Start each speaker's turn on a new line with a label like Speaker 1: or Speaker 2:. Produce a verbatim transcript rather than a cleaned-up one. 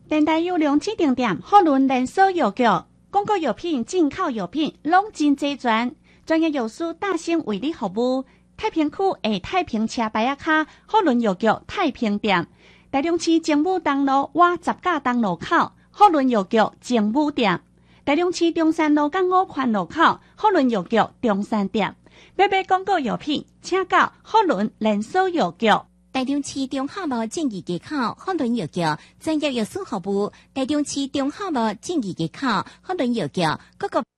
Speaker 1: 电台有两指定点，好论连锁药局，广告药品、进口药品，拢真齐全。专业药师大兴为你服务。太平区下太平车牌仔卡，好论药局太平店。台中市政府东路外十架东路口，好论药局政府店。台中市中山路港五环路口，好论药局中山店。要买广告药品，请到好论连锁药局。
Speaker 2: 台中市中华路正义街口好伦药局专业药师服务，台中市中华路正义街口好伦药局各个